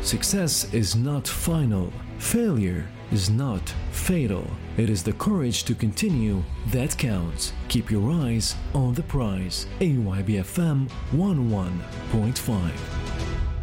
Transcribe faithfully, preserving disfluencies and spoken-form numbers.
Success is not final. Failure is not fatal. It is the courage to continue that counts. Keep your eyes on the prize. A Y B F M one oh one point five.